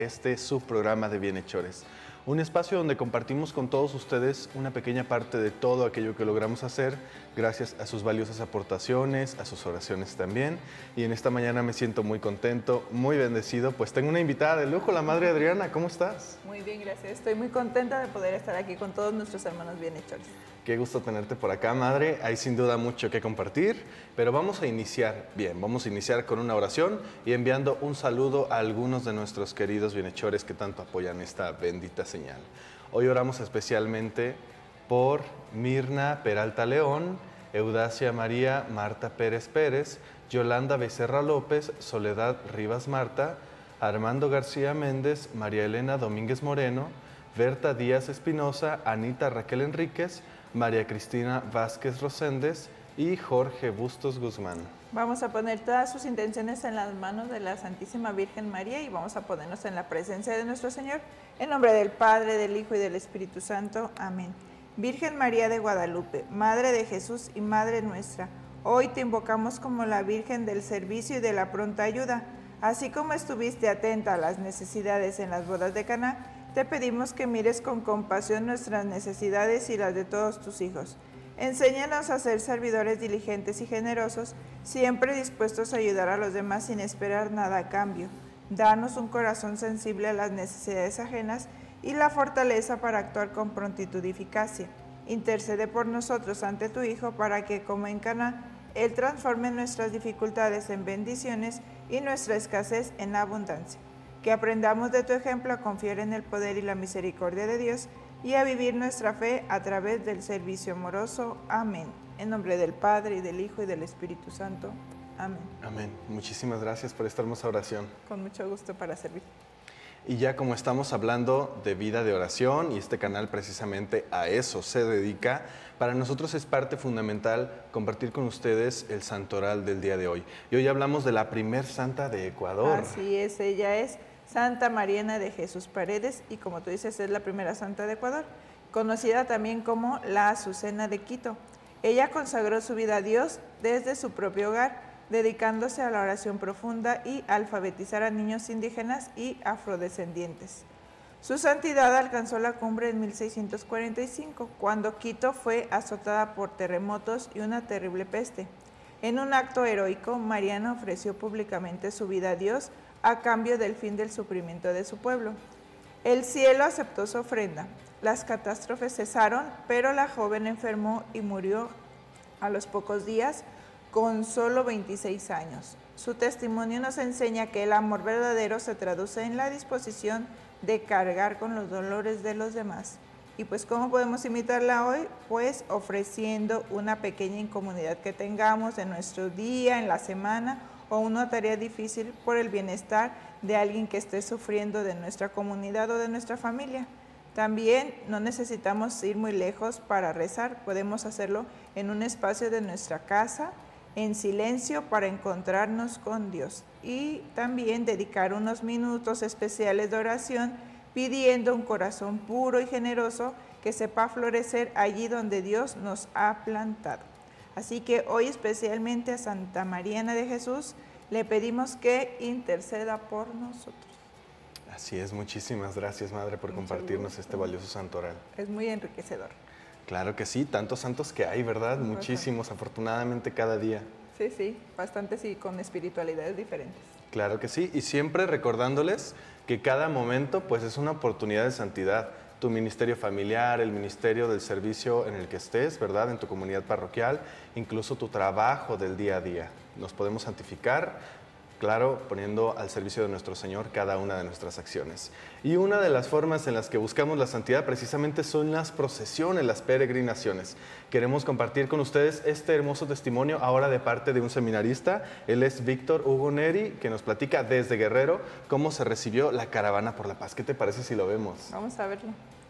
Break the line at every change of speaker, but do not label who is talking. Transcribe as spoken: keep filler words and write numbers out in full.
Este es su programa de Bienhechores, un espacio donde compartimos con todos ustedes una pequeña parte de todo aquello que logramos hacer gracias a sus valiosas aportaciones, a sus oraciones también. Y en esta mañana me siento muy contento, muy bendecido, pues tengo una invitada de lujo, la Madre Adriana. ¿Cómo estás?
Muy bien, gracias. Estoy muy contenta de poder estar aquí con todos nuestros hermanos bienhechores.
Qué gusto tenerte por acá, Madre. Hay sin duda mucho que compartir, pero vamos a iniciar bien. Vamos a iniciar con una oración y enviando un saludo a algunos de nuestros queridos bienhechores que tanto apoyan esta bendita señal. Hoy oramos especialmente por Mirna Peralta León, Eudacia María Marta Pérez Pérez, Yolanda Becerra López, Soledad Rivas Marta, Armando García Méndez, María Elena Domínguez Moreno, Berta Díaz Espinosa, Anita Raquel Enríquez, María Cristina Vázquez Roséndez y Jorge Bustos Guzmán.
Vamos a poner todas sus intenciones en las manos de la Santísima Virgen María y vamos a ponernos en la presencia de nuestro Señor. En nombre del Padre, del Hijo y del Espíritu Santo. Amén. Virgen María de Guadalupe, Madre de Jesús y Madre nuestra, hoy te invocamos como la Virgen del servicio y de la pronta ayuda. Así como estuviste atenta a las necesidades en las bodas de Caná, te pedimos que mires con compasión nuestras necesidades y las de todos tus hijos. Enséñanos a ser servidores diligentes y generosos, siempre dispuestos a ayudar a los demás sin esperar nada a cambio. Danos un corazón sensible a las necesidades ajenas y la fortaleza para actuar con prontitud y eficacia. Intercede por nosotros ante tu Hijo para que, como en Caná, Él transforme nuestras dificultades en bendiciones y nuestra escasez en abundancia. Que aprendamos de tu ejemplo a confiar en el poder y la misericordia de Dios y a vivir nuestra fe a través del servicio amoroso. Amén. En nombre del Padre, y del Hijo, y del Espíritu Santo. Amén.
Amén. Muchísimas gracias por esta hermosa oración.
Con mucho gusto para servir.
Y ya como estamos hablando de vida de oración, y este canal precisamente a eso se dedica, para nosotros es parte fundamental compartir con ustedes el santoral del día de hoy. Y hoy hablamos de la primer santa de Ecuador.
Así es, ella es Santa Mariana de Jesús Paredes, y como tú dices, es la primera santa de Ecuador, conocida también como la Azucena de Quito. Ella consagró su vida a Dios desde su propio hogar, dedicándose a la oración profunda y a alfabetizar a niños indígenas y afrodescendientes. Su santidad alcanzó la cumbre en mil seiscientos cuarenta y cinco, cuando Quito fue azotada por terremotos y una terrible peste. En un acto heroico, Mariana ofreció públicamente su vida a Dios a cambio del fin del sufrimiento de su pueblo. El cielo aceptó su ofrenda. Las catástrofes cesaron, pero la joven enfermó y murió a los pocos días con solo veintiséis años. Su testimonio nos enseña que el amor verdadero se traduce en la disposición de cargar con los dolores de los demás. Y pues, ¿cómo podemos imitarla hoy? Pues ofreciendo una pequeña incomunidad que tengamos en nuestro día, en la semana, o una tarea difícil por el bienestar de alguien que esté sufriendo de nuestra comunidad o de nuestra familia. También no necesitamos ir muy lejos para rezar, podemos hacerlo en un espacio de nuestra casa, en silencio, para encontrarnos con Dios. Y también dedicar unos minutos especiales de oración, pidiendo un corazón puro y generoso que sepa florecer allí donde Dios nos ha plantado. Así que hoy especialmente a Santa Mariana de Jesús le pedimos que interceda por nosotros.
Así es, muchísimas gracias, Madre, por Mucho compartirnos gusto. Este valioso santoral.
Es muy enriquecedor.
Claro que sí, tantos santos que hay, ¿verdad? Muy Muchísimos, bastante. Afortunadamente cada día.
Sí, sí, bastantes y con espiritualidades diferentes.
Claro que sí, y siempre recordándoles que cada momento pues es una oportunidad de santidad. Tu ministerio familiar, el ministerio del servicio en el que estés, ¿verdad? En tu comunidad parroquial, incluso tu trabajo del día a día. Nos podemos santificar, claro, poniendo al servicio de nuestro Señor cada una de nuestras acciones. Y una de las formas en las que buscamos la santidad precisamente son las procesiones, las peregrinaciones. Queremos compartir con ustedes este hermoso testimonio ahora de parte de un seminarista. Él es Víctor Hugo Neri, que nos platica desde Guerrero cómo se recibió la Caravana por la Paz. ¿Qué te parece si lo vemos?
Vamos a verlo.